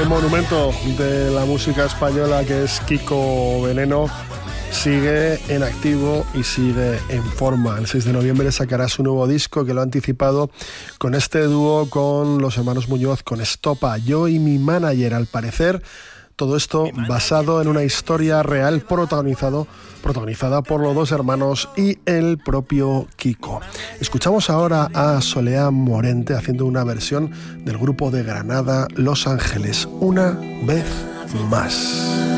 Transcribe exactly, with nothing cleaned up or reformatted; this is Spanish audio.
monumento de la música española que es Kiko Veneno sigue en activo y sigue en forma. El seis de noviembre sacará su nuevo disco, que lo ha anticipado con este dúo con los hermanos Muñoz, con Estopa, Yo y mi manager. Al parecer, todo esto basado en una historia real protagonizado, protagonizada por los dos hermanos y el propio Kiko. Escuchamos ahora a Soleá Morente haciendo una versión del grupo de Granada Los Ángeles, Una vez más.